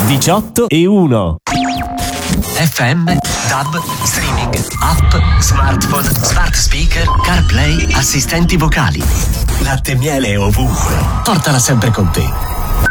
18:01. FM, DAB, streaming, app, smartphone, smart speaker, CarPlay, assistenti vocali. Latte e miele ovunque. Portala sempre con te.